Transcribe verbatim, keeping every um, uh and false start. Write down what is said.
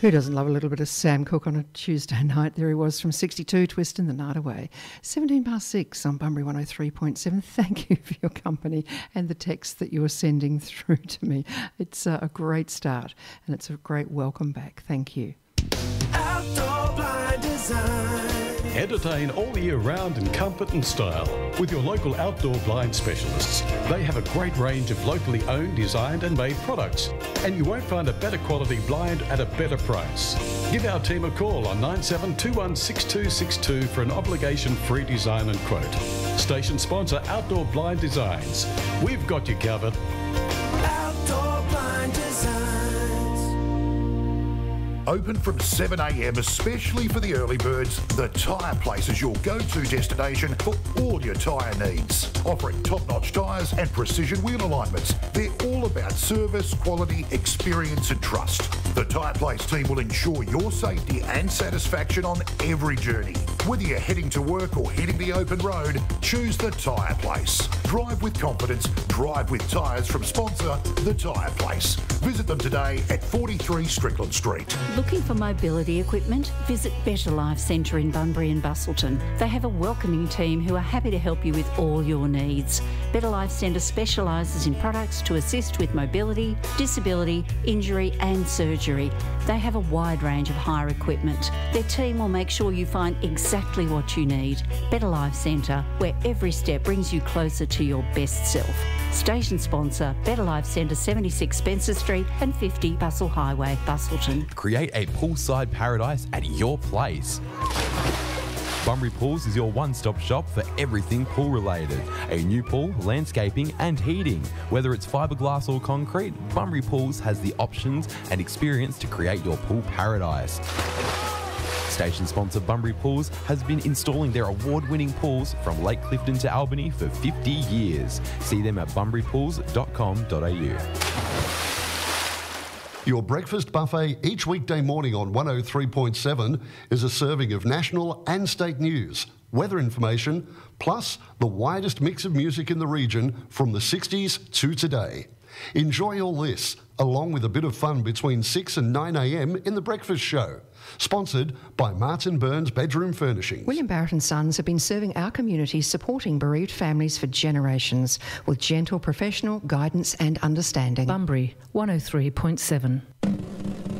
Who doesn't love a little bit of Sam Cooke on a Tuesday night? There he was from sixty-two, Twisting the Night Away. seventeen past six on Bunbury one oh three point seven. Thank you for your company and the text that you're sending through to me. It's uh, a great start and it's a great welcome back. Thank you. Outdoor Blind Design. Entertain all year round in comfort and style with your local outdoor blind specialists. They have a great range of locally owned, designed and made products, and you won't find a better quality blind at a better price. Give our team a call on nine seven two one six two six two for an obligation-free design and quote. Station sponsor Outdoor Blind Designs. We've got you covered. Outdoor Blind Designs. Open from seven a m especially for the early birds, the Tyre Place is your go-to destination for all your tyre needs. Offering top-notch tyres and precision wheel alignments, they're all about service, quality, experience and trust. The Tyre Place team will ensure your safety and satisfaction on every journey. Whether you're heading to work or hitting the open road, choose the Tyre Place. Drive with confidence, drive with tyres from sponsor The Tyre Place. Visit them today at forty-three Strickland Street. Looking for mobility equipment? Visit Better Life Centre in Bunbury and Bustleton. They have a welcoming team who are happy to help you with all your needs. Better Life Centre specialises in products to assist with mobility, disability, injury and surgery. They have a wide range of hire equipment. Their team will make sure you find exactly what you need. Better Life Centre, where every step brings you closer to your best self. Station sponsor, Better Life Centre, seventy-six Spencer Street and fifty Bustle Highway, Bustleton. Create a poolside paradise at your place. Bunbury Pools is your one-stop shop for everything pool related. A new pool, landscaping and heating. Whether it's fiberglass or concrete, Bunbury Pools has the options and experience to create your pool paradise. Station sponsor Bunbury Pools has been installing their award-winning pools from Lake Clifton to Albany for fifty years. See them at bunbury pools dot com dot a u. Your breakfast buffet each weekday morning on one oh three point seven is a serving of national and state news, weather information, plus the widest mix of music in the region from the sixties to today. Enjoy all this, along with a bit of fun between six and nine a m in the breakfast show. Sponsored by Martin Burns Bedroom Furnishings. William Barrett and Sons have been serving our community, supporting bereaved families for generations with gentle professional guidance and understanding. Bunbury one oh three point seven.